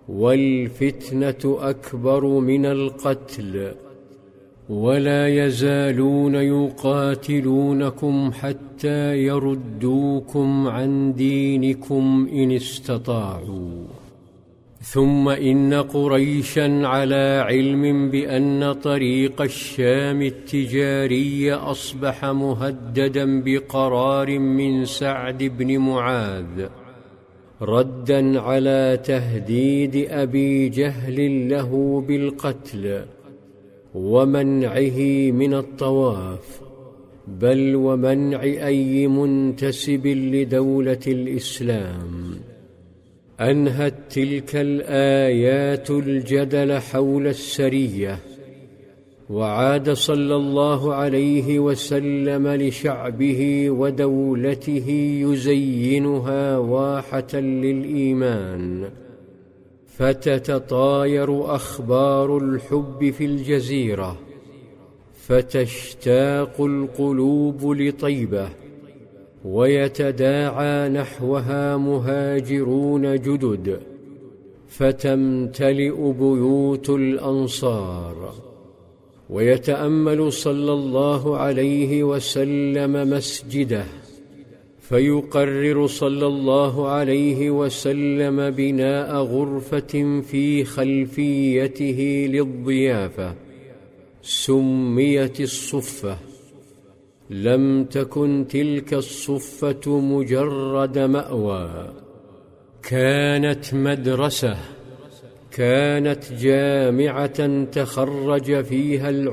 والفتنة أكبر من القتل، ولا يزالون يقاتلونكم حتى يردوكم عن دينكم إن استطاعوا. ثم إن قريشا على علم بأن طريق الشام التجاري أصبح مهددا بقرار من سعد بن معاذ، ردا على تهديد أبي جهل له بالقتل ومنعه من الطواف، بل ومنع أي منتسب لدولة الإسلام. أنهت تلك الآيات الجدل حول السرية، وعاد صلى الله عليه وسلم لشعبه ودولته يزينها واحة للإيمان، فتتطاير أخبار الحب في الجزيرة، فتشتاق القلوب لطيبة، ويتداعى نحوها مهاجرون جدد، فتمتلئ بيوت الأنصار. ويتأمل صلى الله عليه وسلم مسجده، فيقرر صلى الله عليه وسلم بناء غرفة في خلفيته للضيافة، سميت الصفة. لم تكن تلك الصفة مجرد مأوى، كانت مدرسة، كانت جامعة تخرج فيها